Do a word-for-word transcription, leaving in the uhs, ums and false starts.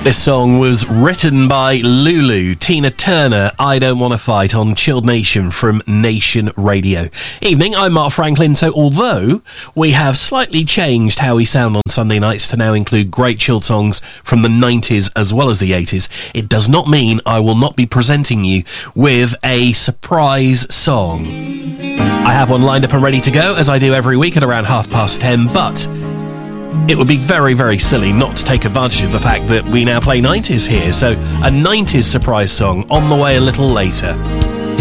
This song was written by Lulu, Tina Turner, I Don't Want to Fight on Chilled Nation from Nation Radio. Evening, I'm Mark Franklin. So although we have slightly changed how we sound on Sunday nights to now include great chilled songs from the nineties as well as the eighties, it does not mean I will not be presenting you with a surprise song. I have one lined up and ready to go, as I do every week at around half past ten, but it would be very, very silly not to take advantage of the fact that we now play nineties here, so a nineties surprise song on the way a little later.